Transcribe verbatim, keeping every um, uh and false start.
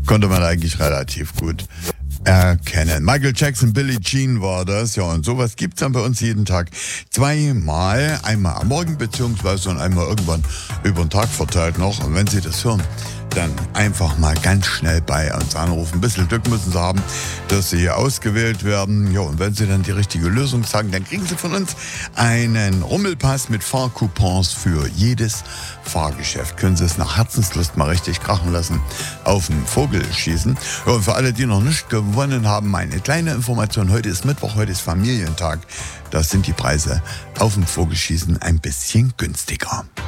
konnte man eigentlich relativ gut erkennen. Michael Jackson, Billie Jean war das. Ja, und sowas gibt's dann bei uns jeden Tag zweimal. Einmal am Morgen beziehungsweise und einmal irgendwann über den Tag verteilt noch. Und wenn Sie das hören, dann einfach mal ganz schnell bei uns anrufen. Ein bisschen Glück müssen Sie haben, dass Sie hier ausgewählt werden. Ja, und wenn Sie dann die richtige Lösung sagen, dann kriegen Sie von uns einen Rummelpass mit Fahrcoupons für jedes Fahrgeschäft. Können Sie es nach Herzenslust mal richtig krachen lassen auf den Vogel schießen. Ja, und für alle, die noch nicht gewonnen haben, eine kleine Information. Heute ist Mittwoch, heute ist Familientag. Da sind die Preise auf dem Vogelschießen ein bisschen günstiger.